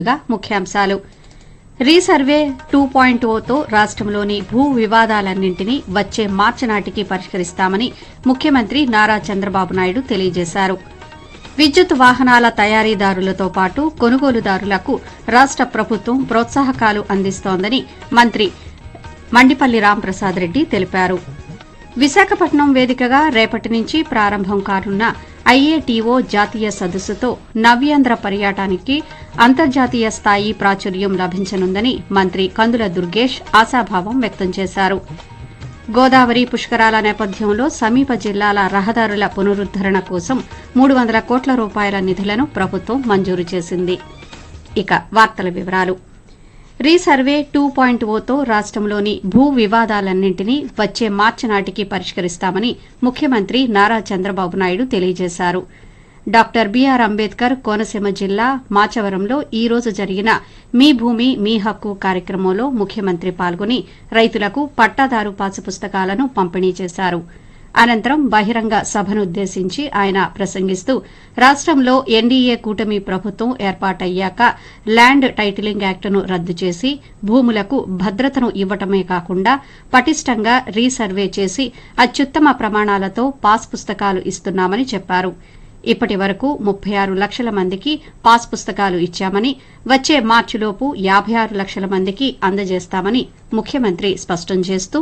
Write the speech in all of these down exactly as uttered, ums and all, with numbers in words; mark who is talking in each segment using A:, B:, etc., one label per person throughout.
A: ముఖ్యాంశాలు. Resurvey two point ఓతో రాష్టంలోని భూ వివాదాలన్నింటినీ వచ్చే మార్చి నాటికి పరిష్కరిస్తామని ముఖ్యమంత్రి నారా చంద్రబాబు నాయుడు తెలియజేశారు. విద్యుత్ వాహనాల తయారీదారులతో పాటు కొనుగోలుదారులకు రాష్ట ప్రభుత్వం ప్రోత్సాహకాలు అందిస్తోందని మంత్రి మండిపల్లి రాంప్రసాద్ రెడ్డి తెలిపారు. విశాఖపట్నం వేదికగా రేపటి నుంచి ప్రారంభం కానున్న ఐఏటీఓ జాతీయ సదస్సుతో నవ్యాంధ్ర పర్యాటనానికి అంతర్జాతీయ స్థాయి ప్రాచుర్యం లభించనుందని మంత్రి కందుల దుర్గేష్ ఆశాభావం వ్యక్తం చేశారు. గోదావరి పుష్కరాల నేపథ్యంలో సమీప జిల్లాల రహదారుల పునరుద్దరణ కోసం మూడు వందల కోట్ల రూపాయల నిధులను ప్రభుత్వం మంజూరు చేసింది. ఇక వార్తల వివరాలు. రీసర్వే టూ పాయింట్ ఓతో రాష్టంలోని భూ వివాదాలన్నింటినీ వచ్చే మార్చి నాటికి పరిష్కరిస్తామని ముఖ్యమంత్రి నారా చంద్రబాబు నాయుడు తెలియజేశారు. డాక్టర్ బీఆర్ అంబేద్కర్ కోనసీమ జిల్లా మాచవరంలో ఈ రోజు జరిగిన మీ భూమి మీ హక్కు కార్యక్రమంలో ముఖ్యమంత్రి పాల్గొని రైతులకు పట్టాదారు పాసు పుస్తకాలను పంపిణీ చేశారు. అనంతరం బహిరంగ సభనుద్దేశించి ఆయన ప్రసంగిస్తూ రాష్టంలో ఎన్డీఏ కూటమి ప్రభుత్వం ఏర్పాటయ్యాక ల్యాండ్ టైటిలింగ్ యాక్టును రద్దు చేసి భూములకు భద్రతను ఇవ్వటమే కాకుండా పటిష్టంగా రీసర్వే చేసి అత్యుత్తమ ప్రమాణాలతో పాస్ పుస్తకాలు ఇస్తున్నామని చెప్పారు. ఇప్పటి వరకు ముప్పై ఆరు లక్షల మందికి పాస్ పుస్తకాలు ఇచ్చామని వచ్చే మార్చిలోపు యాబై ఆరు లక్షల మందికి అందజేస్తామని ముఖ్యమంత్రి స్పష్టం చేస్తూ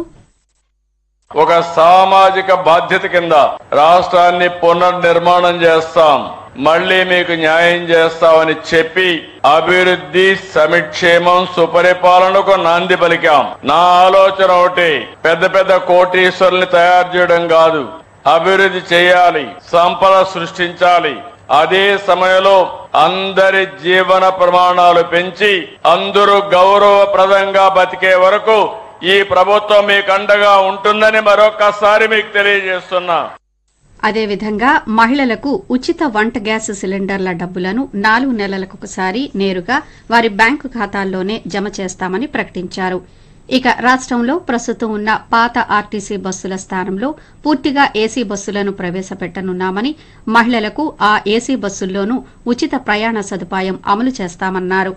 B: ఒక సామాజిక బాధ్యత కింద రాష్ట్రాన్ని పునర్నిర్మాణం చేస్తాం, మళ్లీ మీకు న్యాయం చేస్తామని చెప్పి అభివృద్ధి సంక్షేమం సుపరిపాలనకు నాంది పలికాం. నా ఆలోచన ఒకటి, పెద్ద పెద్ద కోటీశ్వరుల్ని తయారు చేయడం కాదు, అభివృద్ధి చేయాలి, సంపద సృష్టించాలి. అదే సమయంలో అందరి జీవన ప్రమాణాలు పెంచి అందరూ గౌరవప్రదంగా బతికే వరకు ఈ ప్రభుత్వం మీకు అండగా ఉంటుందని మరొకసారి మీకు తెలియజేస్తున్నా.
A: అదేవిధంగా మహిళలకు ఉచిత వంట గ్యాస్ సిలిండర్ల డబ్బులను నాలుగు నెలలకొకసారి నేరుగా వారి బ్యాంకు ఖాతాల్లోనే జమ చేస్తామని ప్రకటించారు. ఇక రాష్టంలో ప్రస్తుతం ఉన్న పాత ఆర్టీసీ బస్సుల స్థానంలో పూర్తిగా ఏసీ బస్సులను ప్రవేశపెట్టనున్నామని, మహిళలకు ఆ ఏసీ బస్సుల్లోనూ ఉచిత ప్రయాణ సదుపాయం అమలు చేస్తామన్నారు.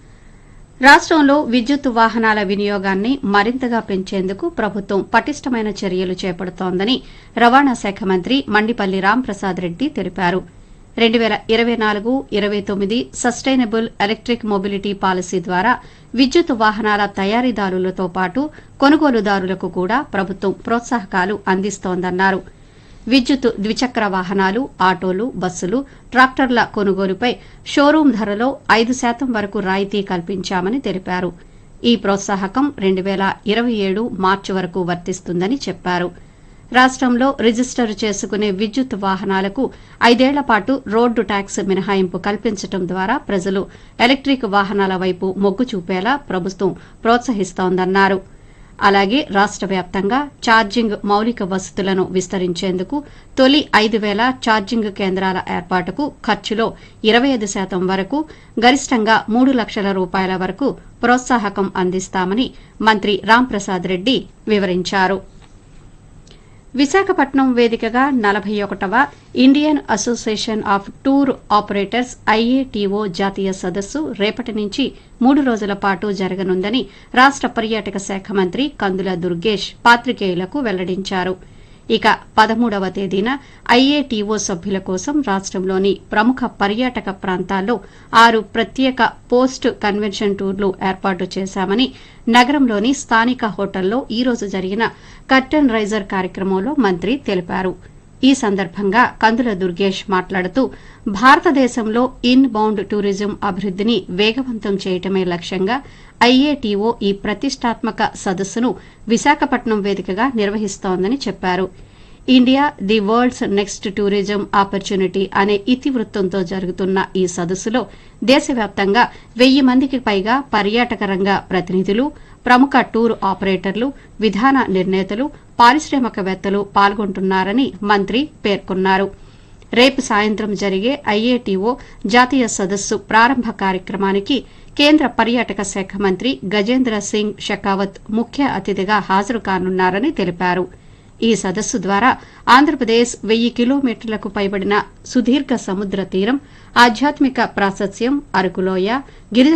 A: రాష్టంలో విద్యుత్ వాహనాల వినియోగాన్ని మరింతగా పెంచేందుకు ప్రభుత్వం పటిష్టమైన చర్యలు చేపడుతోందని రవాణా శాఖ మంత్రి మండిపల్లి రాంప్రసాద్ రెడ్డి తెలిపారు. రెండు పేల ఇరవై నాలుగు ఇరవై తొమ్మిది సస్టైనబుల్ ఎలక్టిక్ మొబిలిటీ పాలసీ ద్వారా విద్యుత్ వాహనాల తయారీదారులతో పాటు కొనుగోలుదారులకు కూడా ప్రభుత్వం ప్రోత్సాహకాలు అందిస్తోందన్నారు. విద్యుత్ ద్విచక్ర వాహనాలు, ఆటోలు, బస్సులు, ట్రాక్టర్ల కొనుగోలుపై షోరూం ధరలో ఐదు శాతం వరకు రాయితీ కల్పించామని తెలిపారు. ఈ ప్రోత్సాహకం రెండు పేల ఇరవై ఏడు మార్చి వరకు వర్తిస్తుందని చెప్పారు. రాష్టంలో రిజిస్టర్ చేసుకునే విద్యుత్ వాహనాలకు ఐదేళ్ల పాటు రోడ్డు ట్యాక్స్ మినహాయింపు కల్పించడం ద్వారా ప్రజలు ఎలక్టిక్ వాహనాల వైపు మొగ్గు చూపేలా ప్రభుత్వం ప్రోత్సహిస్తోందన్నారు. అలాగే రాష్ట వ్యాప్తంగా ఛార్జింగ్ మౌలిక వసతులను విస్తరించేందుకు తొలి ఐదు వేల ఛార్జింగ్ కేంద్రాల ఏర్పాటుకు ఖర్చులో ఇరవై ఐదు శాతం వరకు గరిష్టంగా మూడు లక్షల రూపాయల వరకు ప్రోత్సాహకం అందిస్తామని మంత్రి రాంప్రసాద్ రెడ్డి వివరించారు. విశాఖపట్నం వేదికగా నలభై ఒకటవ Indian association of tour operators IATO జాతీయ సదస్సు రేపటి నుంచి మూడు రోజుల పాటు జరగనుందని రాష్ట పర్యాటక శాఖ మంత్రి కందుల దుర్గేష్ పాత్రికేయులకు వెల్లడించారు. ఇక పదమూడవ తేదీన ఐఏటీఓ సభ్యుల కోసం రాష్టంలోని ప్రముఖ పర్యాటక ప్రాంతాల్లో ఆరు ప్రత్యేక పోస్ట్ కన్వెన్షన్ టూర్లు ఏర్పాటు చేశామని నగరంలోని స్థానిక హోటల్లో ఈ రోజు జరిగిన కర్టెన్ రైజర్ కార్యక్రమంలో మంత్రి తెలిపారు. ఈ సందర్భంగా కందుల దుర్గేష్ మాట్లాడుతూ భారతదేశంలో ఇన్ బౌండ్ టూరిజం అభివృద్దిని వేగవంతం చేయటమే లక్ష్యంగా ఐఏటీఓ ఈ ప్రతిష్టాత్మక సదస్సును విశాఖపట్నం వేదికగా నిర్వహిస్తోందని చెప్పారు. India the world's next tourism opportunity అనే ఇతివృత్తంతో జరుగుతున్న ఈ సదస్సులో దేశవ్యాప్తంగా వెయ్యి మందికి పైగా పర్యాటక రంగ ప్రతినిధులు, ప్రముఖ టూర్ ఆపరేటర్లు, విధాన నిర్ణేతలు, పారిశ్రామికవేత్తలు పాల్గొంటున్నారని మంత్రి పేర్కొన్నారు. రేపు సాయంత్రం జరిగే ఐఏటీఓ జాతీయ సదస్సు ప్రారంభ కార్యక్రమానికి కేంద్ర పర్యాటక శాఖ మంత్రి గజేంద్ర సింగ్ షెకావత్ ముఖ్య అతిథిగా హాజరు కానున్నారని తెలిపారు. ఈ సదస్సు ద్వారా ఆంధ్రప్రదేశ్ వెయ్యి కిలోమీటర్లకు పైబడిన సుదీర్ఘ సముద్ర తీరం, ఆధ్యాత్మిక ప్రాశస్యం అరకులోయ గిరిజన